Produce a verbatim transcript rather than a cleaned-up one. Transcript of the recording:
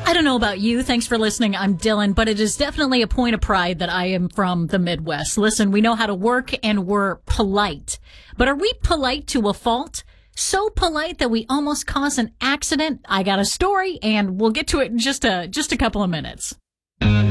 I don't know about you. Thanks for listening. I'm Dylan, but it is definitely a point of pride that I am from the Midwest. Listen, we know how to work and we're polite. But are we polite to a fault? So polite that we almost cause an accident? I got a story and we'll get to it in just a, just a couple of minutes.